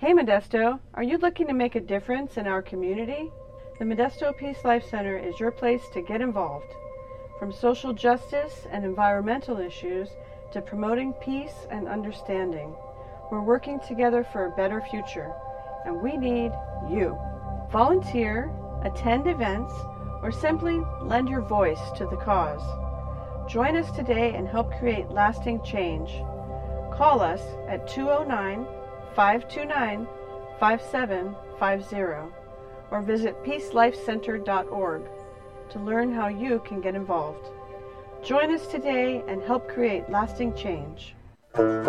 Hey Modesto, are you looking to make a difference in our community? The Modesto Peace Life Center is your place to get involved. From social justice and environmental issues to promoting peace and understanding, we're working together for a better future, and we need you. Volunteer, attend events, or simply lend your voice to the cause. Join us today and help create lasting change. Call us at 209-529-5750 or visit peacelifecenter.org to learn how you can get involved. Join us today and help create lasting change.